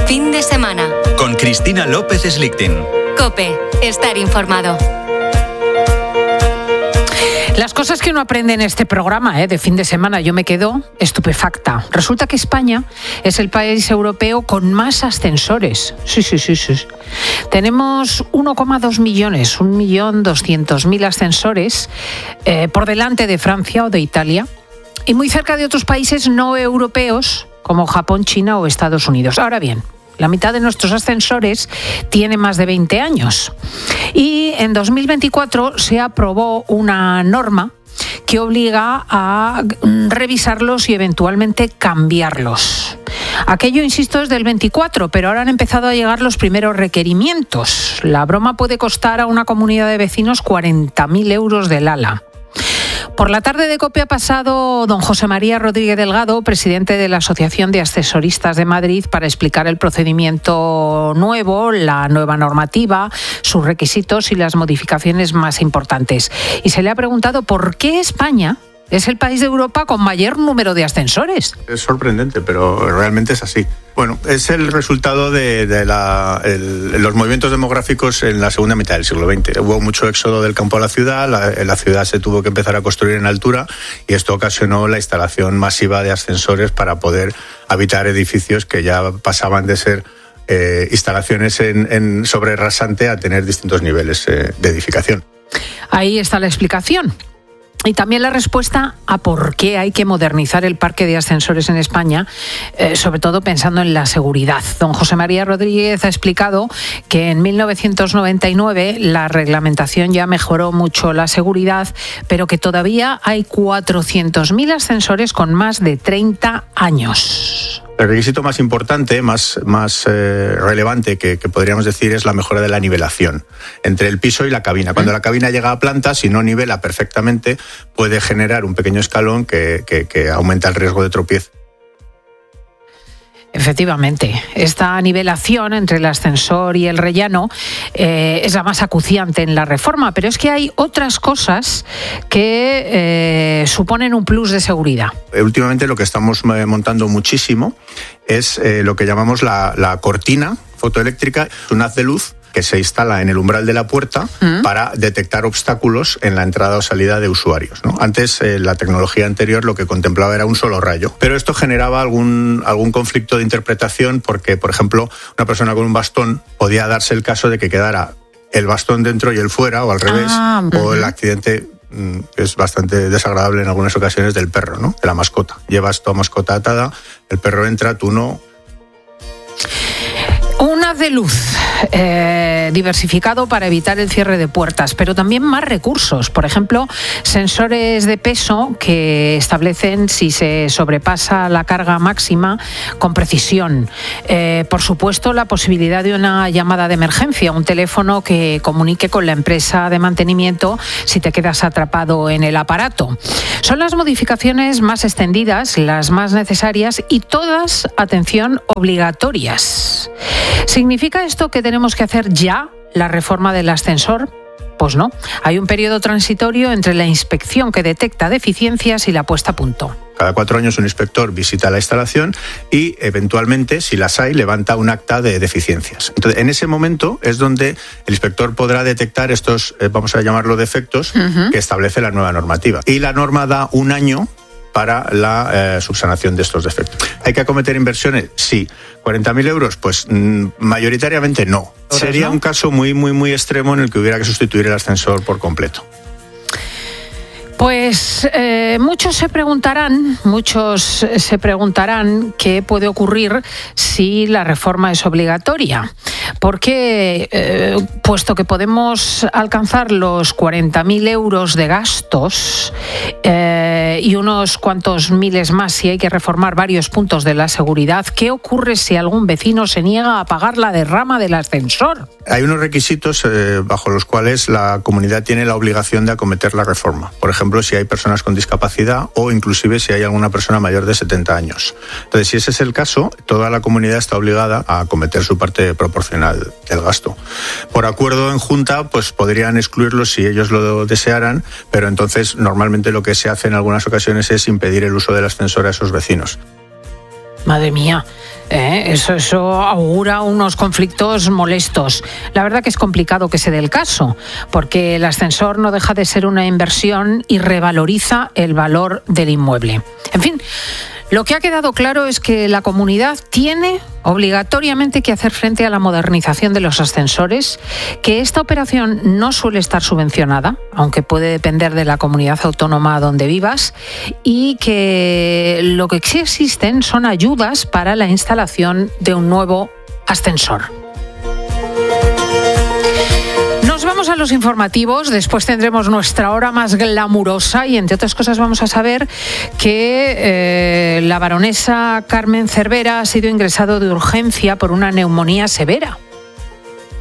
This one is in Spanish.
Fin de semana. Con Cristina López Slichting. COPE. Estar informado. Las cosas que uno aprende en este programa de fin de semana, yo me quedo estupefacta. Resulta que España es el país europeo con más ascensores. Sí. Tenemos 1,2 millones, 1.200.000 ascensores por delante de Francia o de Italia y muy cerca de otros países no europeos como Japón, China o Estados Unidos. Ahora bien, la mitad de nuestros ascensores tiene más de 20 años. Y en 2024 se aprobó una norma que obliga a revisarlos y eventualmente cambiarlos. Aquello, insisto, es del 24, pero ahora han empezado a llegar los primeros requerimientos. La broma puede costar a una comunidad de vecinos 40.000 euros del ala. Por la tarde de COPE ha pasado don José María Rodríguez Delgado, presidente de la Asociación de Ascensoristas de Madrid, para explicar el procedimiento nuevo, la nueva normativa, sus requisitos y las modificaciones más importantes. Y se le ha preguntado por qué España es el país de Europa con mayor número de ascensores. Es sorprendente, pero realmente es así. Bueno, es el resultado de los movimientos demográficos en la segunda mitad del siglo XX. Hubo mucho éxodo del campo a la ciudad, la ciudad se tuvo que empezar a construir en altura y esto ocasionó la instalación masiva de ascensores para poder habitar edificios que ya pasaban de ser instalaciones sobre rasante a tener distintos niveles de edificación. Ahí está la explicación. Y también la respuesta a por qué hay que modernizar el parque de ascensores en España, sobre todo pensando en la seguridad. Don José María Rodríguez ha explicado que en 1999 la reglamentación ya mejoró mucho la seguridad, pero que todavía hay 400.000 ascensores con más de 30 años. El requisito más importante, más relevante que podríamos decir es la mejora de la nivelación entre el piso y la cabina. Cuando la cabina llega a planta, si no nivela perfectamente, puede generar un pequeño escalón que aumenta el riesgo de tropiezo. Efectivamente, esta nivelación entre el ascensor y el rellano es la más acuciante en la reforma, pero es que hay otras cosas que suponen un plus de seguridad. Últimamente lo que estamos montando muchísimo es lo que llamamos la cortina fotoeléctrica, un haz de luz que se instala en el umbral de la puerta para detectar obstáculos en la entrada o salida de usuarios, ¿no? Antes, la tecnología anterior lo que contemplaba era un solo rayo, pero esto generaba algún conflicto de interpretación porque, por ejemplo, una persona con un bastón podía darse el caso de que quedara el bastón dentro y el fuera, o al revés, o el accidente es bastante desagradable en algunas ocasiones del perro, ¿no? De la mascota. Llevas tu mascota atada, el perro entra, tú no. Un haz de luz diversificado para evitar el cierre de puertas, pero también más recursos. Por ejemplo, sensores de peso que establecen si se sobrepasa la carga máxima con precisión. Por supuesto, la posibilidad de una llamada de emergencia, un teléfono que comunique con la empresa de mantenimiento si te quedas atrapado en el aparato. Son las modificaciones más extendidas, las más necesarias y todas, atención, obligatorias. ¿Significa esto que tenemos que hacer ya la reforma del ascensor? Pues no. Hay un periodo transitorio entre la inspección que detecta deficiencias y la puesta a punto. Cada 4 años un inspector visita la instalación y eventualmente, si las hay, levanta un acta de deficiencias. Entonces, en ese momento es donde el inspector podrá detectar estos, vamos a llamarlo defectos, que establece la nueva normativa. Y la norma da 1 año para la subsanación de estos defectos. ¿Hay que acometer inversiones? Sí. ¿40.000 euros? Pues mayoritariamente no. Sería un caso muy extremo en el que hubiera que sustituir el ascensor por completo. Pues muchos se preguntarán qué puede ocurrir si la reforma es obligatoria. Porque, puesto que podemos alcanzar los 40.000 euros de gastos y unos cuantos miles más si hay que reformar varios puntos de la seguridad, ¿qué ocurre si algún vecino se niega a pagar la derrama del ascensor? Hay unos requisitos bajo los cuales la comunidad tiene la obligación de acometer la reforma. Por ejemplo, si hay personas con discapacidad o inclusive si hay alguna persona mayor de 70 años. Entonces, si ese es el caso, toda la comunidad está obligada a acometer su parte proporcional del gasto. Por acuerdo en junta, pues podrían excluirlo si ellos lo desearan, pero entonces normalmente lo que se hace en algunas ocasiones es impedir el uso del ascensor a esos vecinos. Madre mía. Eso augura unos conflictos molestos. La verdad que es complicado que se dé el caso, porque el ascensor no deja de ser una inversión y revaloriza el valor del inmueble. En fin, lo que ha quedado claro es que la comunidad tiene obligatoriamente que hacer frente a la modernización de los ascensores, que esta operación no suele estar subvencionada, aunque puede depender de la comunidad autónoma donde vivas, y que lo que sí existen son ayudas para la instalación de un nuevo ascensor. Nos vamos a los informativos, después tendremos nuestra hora más glamurosa y entre otras cosas vamos a saber que la baronesa Carmen Cervera ha sido ingresado de urgencia por una neumonía severa.